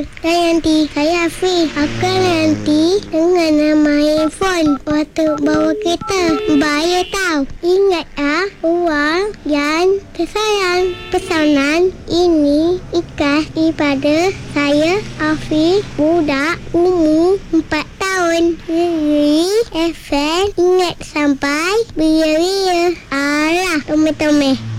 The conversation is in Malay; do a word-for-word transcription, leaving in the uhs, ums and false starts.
Dan nanti saya Afiq akan nanti dengan nama handphone waktu bawa kereta. Bahaya tau. Ingat ah, uang yang tersayang. Pesanan ini ikhlas daripada saya Afiq, budak umur empat tahun. Jadi F M ingat sampai beria-beria. Alah, tomeh-tomeh.